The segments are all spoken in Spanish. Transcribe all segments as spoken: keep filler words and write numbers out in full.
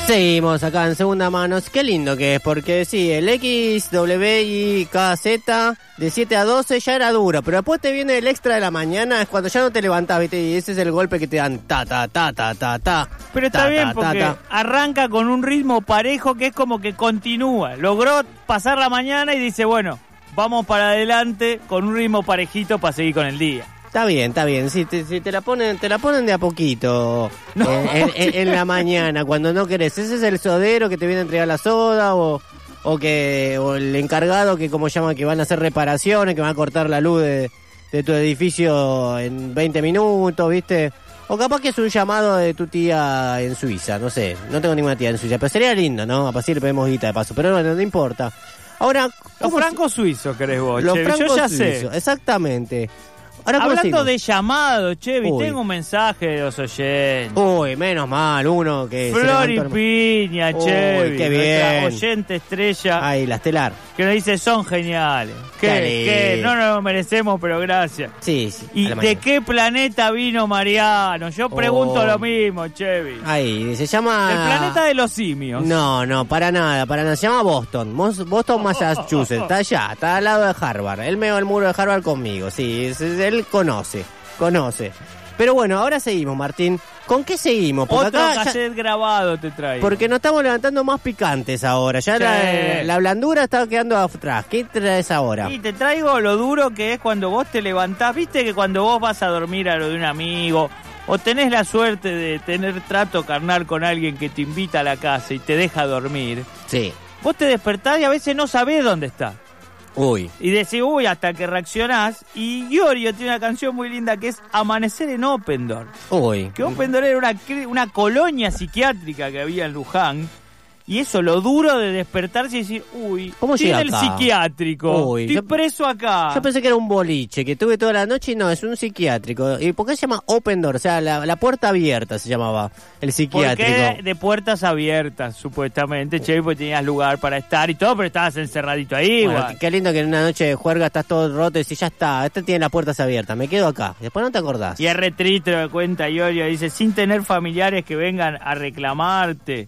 Seguimos acá en Segunda Mano. Qué lindo que es, porque sí, el X, W, Y, K, Z de siete a doce ya era duro, pero después te viene el extra de la mañana, es cuando ya no te levantás, ¿viste? Y ese es el golpe que te dan ta, ta, ta, ta, ta, ta. Pero está ta, bien ta, porque ta, ta. arranca con un ritmo parejo que es como que continúa. Logró pasar la mañana y dice, bueno, vamos para adelante con un ritmo parejito para seguir con el día. Está bien, está bien. Si te, si te la ponen, te la ponen de a poquito No. en, en, en la mañana, cuando no querés. Ese es el sodero que te viene a entregar la soda o, o que o el encargado que como llama que van a hacer reparaciones, que van a cortar la luz de, de tu edificio en veinte minutos, ¿viste? O capaz que es un llamado de tu tía en Suiza, no sé. No tengo ninguna tía en Suiza, pero sería lindo, ¿no? A así le pedimos guita de paso, pero bueno, no importa. Ahora, Los ¿cómo francos suizos, querés vos, Los Chevy? francos Yo ya suizos, sé. exactamente. Ahora, ¿cómo Hablando seguimos? de llamado, Chevy, Uy. tengo un mensaje de los oyentes. Uy, menos mal, uno que se Flor y levantó- Piña, Uy, Chevy, qué nuestra bien. oyente estrella, Ay, la estelar. que nos dice, son geniales. Que, Qué que lindo. no nos lo merecemos, pero gracias. Sí, sí. ¿Y a la de mañana. qué planeta vino Mariano? Yo pregunto Oh. lo mismo, Chevy. Ahí, se llama... El planeta de los simios. No, no, para nada, para nada. Se llama Boston. Mos- Boston, Massachusetts. Está allá, está al lado de Harvard. Él me va al muro de Harvard conmigo. Sí, es- es- él conoce, conoce. Pero bueno, ahora seguimos, Martín. ¿Con qué seguimos? Porque Otro acá ya- cassette grabado te traigo. porque nos estamos levantando más picantes ahora. Ya Sí. la, la blandura está quedando atrás. ¿Qué traes ahora? Y te traigo lo duro que es cuando vos te levantás. Viste que cuando vos vas a dormir a lo de un amigo, o tenés la suerte de tener trato carnal con alguien que te invita a la casa y te deja dormir, Sí. vos te despertás y a veces no sabés dónde está. Uy. Y decís, uy, hasta que reaccionás. Y Giorgio tiene una canción muy linda que es Amanecer en Opendorf. Uy. Que Opendorf era una, cri- una colonia psiquiátrica que había en Luján. Y eso, lo duro de despertarse y decir, uy, ¿Cómo estoy en llega el acá? psiquiátrico, Uy, estoy yo- preso acá. Yo pensé que era un boliche, que tuve toda la noche y no, es un psiquiátrico. ¿Y por qué se llama Open Door? O sea, la, la puerta abierta se llamaba el psiquiátrico. Porque de puertas abiertas, supuestamente, che, porque tenías lugar para estar y todo, pero estabas encerradito ahí, Bueno, igual. qué, qué lindo que en una noche de juerga estás todo roto y decís, ya está, este tiene las puertas abiertas, me quedo acá. Después no te acordás. Y es re triste lo que cuenta Giorgio, dice, sin tener familiares que vengan a reclamarte,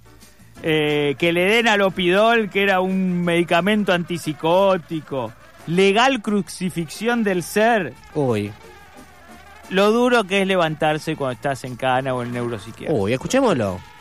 eh, que le den al Opidol, que era un medicamento antipsicótico, legal crucifixión del ser, Uy, lo duro que es levantarse cuando estás en cana o en neuropsiquiatra. uy, escuchémoslo.